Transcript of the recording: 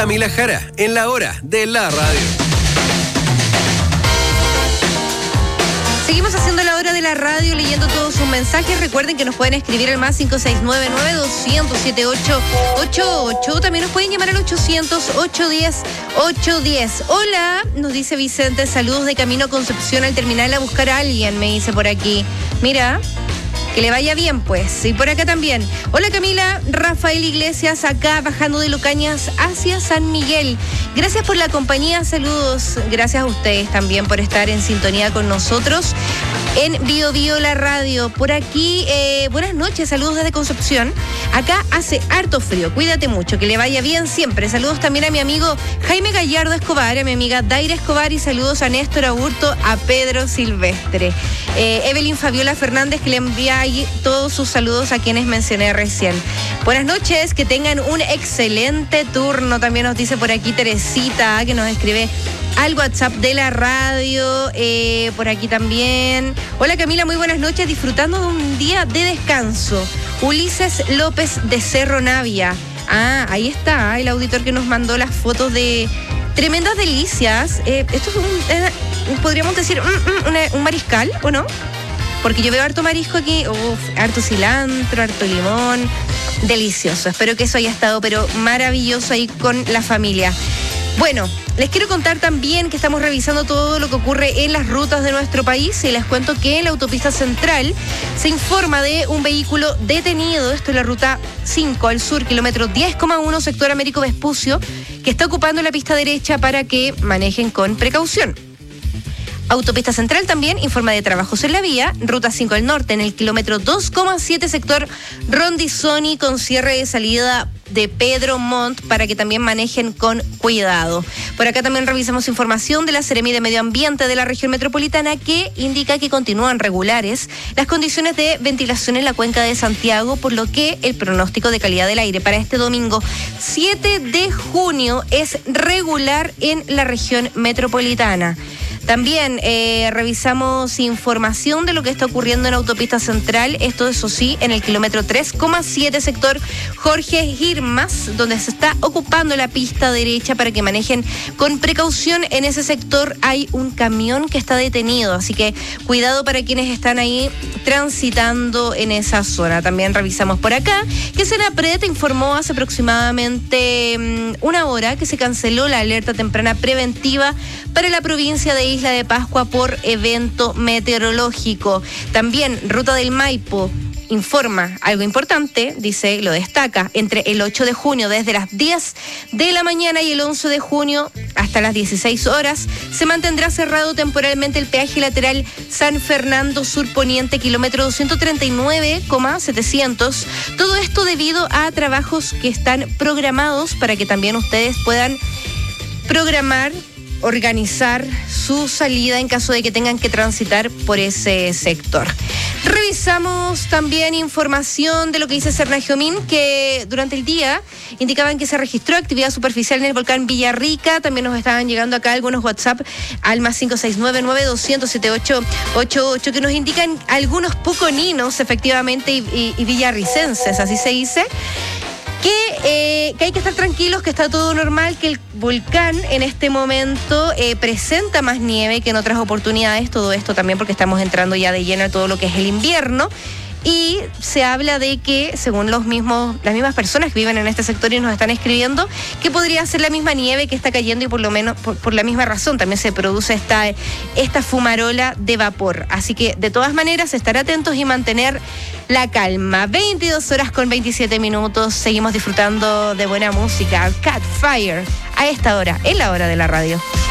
Camila Jara, en la hora de la radio. Seguimos haciendo la hora de la radio, leyendo todos sus mensajes. Recuerden que nos pueden escribir al más 569-9200-7888. También nos pueden llamar al 800-810-810. Hola, nos dice Vicente, saludos de camino a Concepción al terminal a buscar a alguien, me dice por aquí. Mira, que le vaya bien, pues. Y por acá también. Hola, Camila. Rafael Iglesias, acá bajando de Lucañas hacia San Miguel. Gracias por la compañía. Saludos. Gracias a ustedes también por estar en sintonía con nosotros en Bio Bio la radio. Por aquí, buenas noches. Saludos desde Concepción. Acá hace harto frío. Cuídate mucho. Que le vaya bien siempre. Saludos también a mi amigo Jaime Gallardo Escobar, a mi amiga Daira Escobar y saludos a Néstor Aburto, a Pedro Silvestre. Evelyn Fabiola Fernández, que le envía ahí todos sus saludos a quienes mencioné recién. Buenas noches, que tengan un excelente turno. También nos dice por aquí Teresita, que nos escribe al WhatsApp de la radio. Por aquí también. Hola, Camila, muy buenas noches, disfrutando de un día de descanso. Ulises López de Cerro Navia. Ah, ahí está el auditor que nos mandó las fotos de tremendas delicias. Esto es podríamos decir un mariscal, ¿o no? Porque yo veo harto marisco aquí, harto cilantro, harto limón, delicioso. Espero que eso haya estado, pero maravilloso ahí con la familia. Bueno, les quiero contar también que estamos revisando todo lo que ocurre en las rutas de nuestro país y les cuento que en la autopista central se informa de un vehículo detenido, esto es la ruta 5 al sur, kilómetro 10,1, sector Américo Vespucio, que está ocupando la pista derecha para que manejen con precaución. Autopista Central también informa de trabajos en la vía, ruta 5 al norte en el kilómetro 2,7 sector Rondizoni con cierre de salida de Pedro Montt para que también manejen con cuidado. Por acá también revisamos información de la Seremi de Medio Ambiente de la región metropolitana que indica que continúan regulares las condiciones de ventilación en la cuenca de Santiago, por lo que el pronóstico de calidad del aire para este domingo 7 de junio es regular en la región metropolitana. También revisamos información de lo que está ocurriendo en Autopista Central, esto eso sí, en el kilómetro 3,7 sector Jorge Girmas, donde se está ocupando la pista derecha para que manejen con precaución. En ese sector hay un camión que está detenido, así que cuidado para quienes están ahí transitando en esa zona. También revisamos por acá que Senapred informó hace aproximadamente una hora que se canceló la alerta temprana preventiva para la provincia de Isla de Pascua por evento meteorológico. También Ruta del Maipo informa algo importante, dice, lo destaca, entre el 8 de junio desde las 10 de la mañana y el 11 de junio hasta las 16 horas se mantendrá cerrado temporalmente el peaje lateral San Fernando Sur Poniente, kilómetro 239,700. Todo esto debido a trabajos que están programados para que también ustedes puedan programar, organizar su salida en caso de que tengan que transitar por ese sector. Revisamos también información de lo que dice Cernagiomín, que durante el día indicaban que se registró actividad superficial en el volcán Villarrica. También nos estaban llegando acá algunos WhatsApp al más 569-9200-7888 que nos indican algunos puconinos efectivamente y villarricenses, así se dice. Que hay que estar tranquilos, que está todo normal, que el volcán en este momento presenta más nieve que en otras oportunidades, todo esto también porque estamos entrando ya de lleno a todo lo que es el invierno. Y se habla de que, según las mismas personas que viven en este sector y nos están escribiendo, que podría ser la misma nieve que está cayendo y por lo menos por la misma razón también se produce esta fumarola de vapor. Así que, de todas maneras, estar atentos y mantener la calma. 22:27. Seguimos disfrutando de buena música. Catfire, a esta hora, en la hora de la radio.